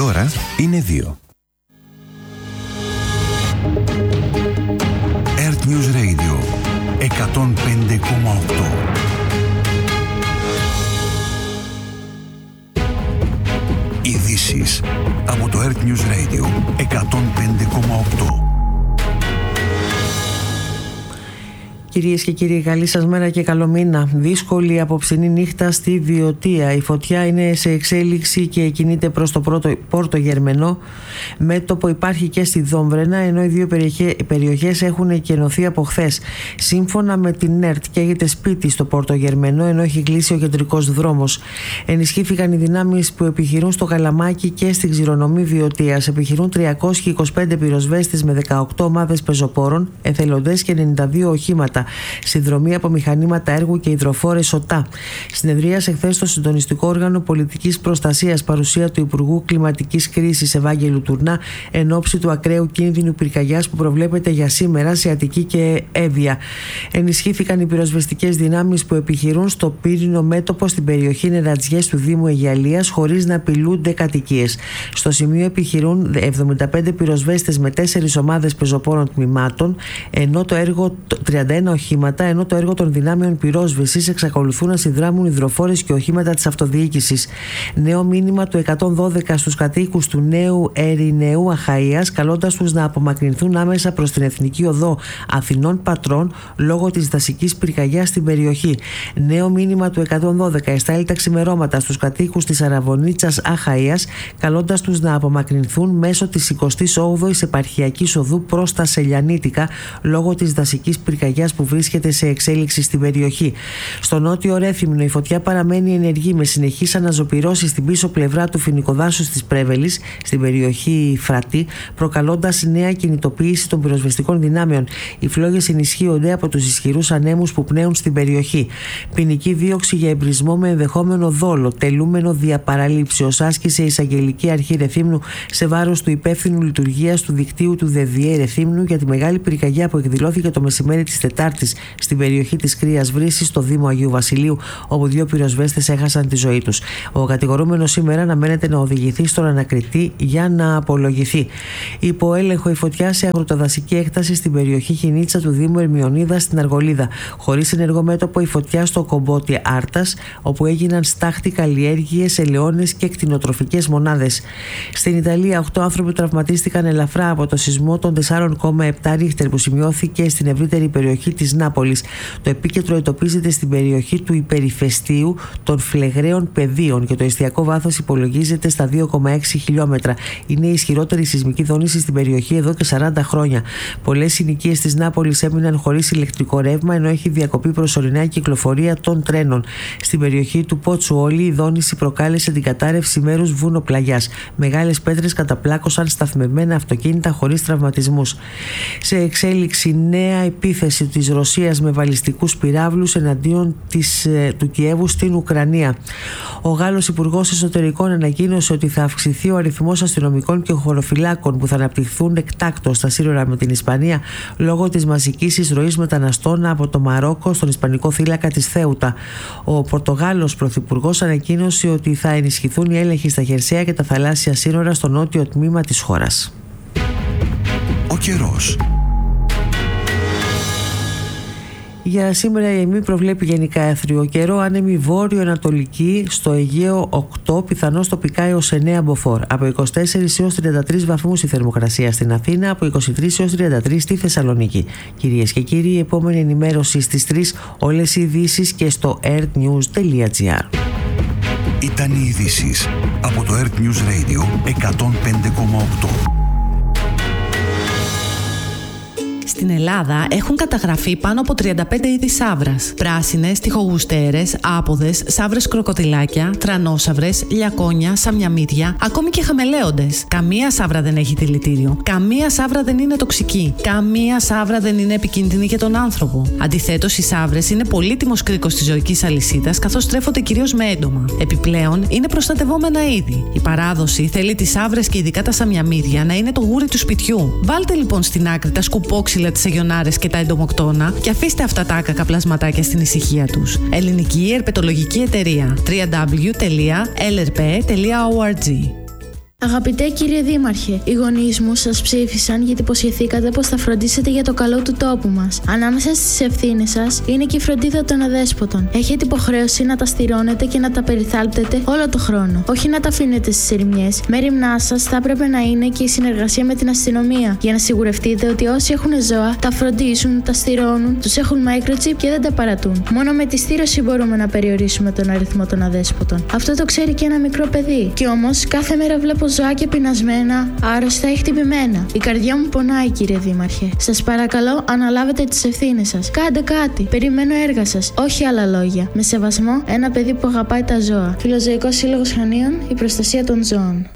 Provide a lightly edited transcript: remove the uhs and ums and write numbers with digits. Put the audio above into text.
ώρα είναι 2. Earth News Radio 105,8. Ειδήσεις από το Earth News Radio 105,8. Κυρίες και κύριοι, καλή σας μέρα και καλό μήνα. Δύσκολη απόψινή νύχτα στη Βιωτία. Η φωτιά είναι σε εξέλιξη και κινείται προς το Πόρτο Γερμενό. Μέτωπο υπάρχει και στη Δόμβρενα, ενώ οι δύο περιοχές έχουν κενωθεί από χθες. Σύμφωνα με την ΕΡΤ, καίγεται σπίτι στο Πόρτο Γερμενό, ενώ έχει κλείσει ο κεντρικός δρόμος. Ενισχύθηκαν οι δυνάμεις που επιχειρούν στο Καλαμάκι και στην Ξηρονομή Βιωτίας. Επιχειρούν 325 πυροσβέστες με 18 ομάδες πεζοπόρων, εθελοντές και 92 οχήματα. Συνδρομή από μηχανήματα έργου και υδροφόρες ΟΤΑ. Συνεδρίασε χθες το συντονιστικό όργανο πολιτικής προστασίας, παρουσία του Υπουργού Κλιματικής Κρίσης Ευάγγελου Τουρνά, εν ώψη του ακραίου κίνδυνου πυρκαγιάς που προβλέπεται για σήμερα σε Αττική και Εύβοια. Ενισχύθηκαν οι πυροσβεστικές δυνάμεις που επιχειρούν στο πύρινο μέτωπο στην περιοχή Νερατζιές του Δήμου Αιγιαλίας, χωρίς να απειλούνται κατοικίες. Στο σημείο επιχειρούν 75 πυροσβέστες με 4 ομάδες πεζοπόρων τμήματων, ενώ το έργο 31 οχήματα, ενώ το έργο των δυνάμεων πυρόσβεσης εξακολουθούν να συνδράμουν υδροφόρες και οχήματα της αυτοδιοίκησης. Νέο μήνυμα του 112 στους κατοίκους του Νέου Ερηνεού Αχαΐας, καλώντας τους να απομακρυνθούν άμεσα προς την Εθνική Οδό Αθηνών Πατρών λόγω της δασικής πυρκαγιάς στην περιοχή. Νέο μήνυμα του 112 εστάλει τα ξημερώματα στους κατοίκους της Αραβωνίτσας Αχαΐας, καλώντας τους να απομακρυνθούν μέσω της 28ης Επαρχιακής Οδού προς τα Σελιανίτικα λόγω της δασικής πυρκαγιάς που βρίσκεται σε εξέλιξη στην περιοχή. Στο νότιο Ρέθυμνο η φωτιά παραμένει ενεργή με συνεχείς αναζωπυρώσεις στην πίσω πλευρά του φοινικοδάσους της Πρέβελης, στην περιοχή Φρατή, προκαλώντας νέα κινητοποίηση των πυροσβεστικών δυνάμεων. Οι φλόγες ενισχύονται από τους ισχυρούς ανέμους που πνέουν στην περιοχή. Ποινική δίωξη για εμπρισμό με ενδεχόμενο δόλο, τελούμενο διαπαραλήψεως, άσκησε η Εισαγγελική Αρχή Ρεθύμνου σε βάρος του υπεύθυνου λειτουργίας του δικτύου του ΔΕΔΙΕ Ρεθύμνου για τη μεγάλη πυρκαγιά που εκδηλώθηκε το μεσημέρι της Τετάρτης στην περιοχή της Κρύας Βρύσης, στο Δήμο Αγίου Βασιλείου, όπου 2 πυροσβέστες έχασαν τη ζωή τους. Ο κατηγορούμενος σήμερα αναμένεται να οδηγηθεί στον ανακριτή για να απολογηθεί. Υπό έλεγχο η φωτιά σε αγροτοδασική έκταση στην περιοχή Χινίτσα του Δήμου Ερμιονίδα στην Αργολίδα. Χωρίς ενεργό μέτωπο η φωτιά στο Κομπότι Άρτας, όπου έγιναν στάχτη, καλλιέργειες, ελαιώνες και κτηνοτροφικές μονάδες. Στην Ιταλία, 8 άνθρωποι τραυματίστηκαν ελαφρά από το σεισμό των 4,7 ρίχτερ που σημειώθηκε στην ευρύτερη περιοχή της Νάπολης. Το επίκεντρο εντοπίζεται στην περιοχή του υπερηφαιστείου των Φλεγραίων Πεδίων και το εστιακό βάθος υπολογίζεται στα 2,6 χιλιόμετρα. Είναι η ισχυρότερη σεισμική δόνηση στην περιοχή εδώ και 40 χρόνια. Πολλές συνοικίες της Νάπολης έμειναν χωρίς ηλεκτρικό ρεύμα, ενώ έχει διακοπεί προσωρινά η κυκλοφορία των τρένων. Στην περιοχή του Ποτσουόλι η δόνηση προκάλεσε την κατάρρευση μέρους βουνοπλαγιάς. Μεγάλες πέτρες καταπλάκωσαν σταθμευμένα αυτοκίνητα χωρίς τραυματισμούς. Σε εξέλιξη νέα επίθεση της Ρωσίας με βαλιστικούς πυράβλους εναντίον του Κιέβου στην Ουκρανία. Ο Γάλλος Υπουργός Εσωτερικών ανακοίνωσε ότι θα αυξηθεί ο αριθμός αστυνομικών και χωροφυλάκων που θα αναπτυχθούν εκτάκτως στα σύνορα με την Ισπανία λόγω της μαζικής εισρωής μεταναστών από το Μαρόκο στον Ισπανικό θύλακα της Θέουτα. Ο Πορτογάλος Πρωθυπουργός ανακοίνωσε ότι θα ενισχυθούν οι έλεγχοι στα χερσαία και τα θαλάσσια σύνορα στο νότιο τμήμα της χώρας. Ο καιρός. Για σήμερα η ΕΜΗ προβλέπει γενικά αίθριο καιρό, άνεμη βόρειο-ανατολική, στο Αιγαίο 8, πιθανώς τοπικά έως 9 μποφόρ. Από 24 έως 33 βαθμούς η θερμοκρασία στην Αθήνα, από 23 έως 33 στη Θεσσαλονίκη. Κυρίες και κύριοι, η επόμενη ενημέρωση στις 3, όλες οι ειδήσεις και στο earthnews.gr. Ήταν οι ειδήσεις από το Earth News Radio 105,8. Στην Ελλάδα έχουν καταγραφεί πάνω από 35 είδη σαύρας. Πράσινες, τοιχογουστέρες, άποδες, σαύρες κροκοδιλάκια, τρανόσαυρες, λιακόνια, σαμιαμίδια, ακόμη και χαμελέοντες. Καμία σαύρα δεν έχει δηλητήριο. Καμία σαύρα δεν είναι τοξική. Καμία σαύρα δεν είναι επικίνδυνη για τον άνθρωπο. Αντιθέτως, οι σαύρες είναι πολύτιμος κρίκος της ζωικής αλυσίδας, καθώς τρέφονται κυρίως με έντομα. Επιπλέον, είναι προστατευόμενα είδη. Η παράδοση θέλει τις σαύρες και ειδικά τα σαμιαμίδια να είναι το γούρι του σπιτιού. Βάλτε λοιπόν στην άκρη τα σκουπόξυλα, τις αγιονάρες και τα εντομοκτώνα και αφήστε αυτά τα άκακα πλασματάκια στην ησυχία τους. Ελληνική Ερπετολογική Εταιρεία. www.lrp.org. Αγαπητέ κύριε Δήμαρχε, οι γονείς μου σας ψήφισαν γιατί υποσχεθήκατε πως θα φροντίσετε για το καλό του τόπου μας. Ανάμεσα στις ευθύνες σας είναι και η φροντίδα των αδέσποτων. Έχετε υποχρέωση να τα στηρώνετε και να τα περιθάλπτετε όλο το χρόνο. Όχι να τα αφήνετε στις ερημιές. Μέριμνά σας θα έπρεπε να είναι και η συνεργασία με την αστυνομία. Για να σιγουρευτείτε ότι όσοι έχουν ζώα τα φροντίζουν, τα στηρώνουν, τους έχουν microchip και δεν τα παρατούν. Μόνο με τη στήρωση μπορούμε να περιορίσουμε τον αριθμό των αδέσποτων. Αυτό το ξέρει και ένα μικρό παιδί. Κι όμως κάθε μέρα βλέπω ζωάκια πεινασμένα, άρρωστα ή χτυπημένα. Η καρδιά μου πονάει, κύριε Δήμαρχε. Σας παρακαλώ, αναλάβετε τις ευθύνες σας. Κάντε κάτι. Περιμένω έργα σας. Όχι άλλα λόγια. Με σεβασμό, ένα παιδί που αγαπάει τα ζώα. Φιλοζωικός Σύλλογος Χανίων, η προστασία των ζώων.